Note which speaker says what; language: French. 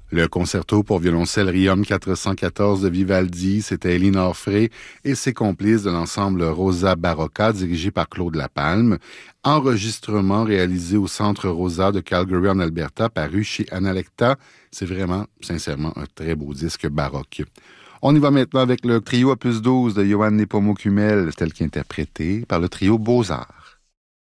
Speaker 1: Le concerto pour violoncelle Riom 414 de Vivaldi, c'était Elinor Frey et ses complices de l'ensemble Rosa Barocca, dirigé par Claude Lapalme. Enregistrement réalisé au Centre Rosa de Calgary en Alberta, paru chez Analecta. C'est vraiment, sincèrement, un très beau disque baroque. On y va maintenant avec le trio Opus 12 de Johann Nepomuk Hummel, tel qu'interprété par le trio Beaux-Arts.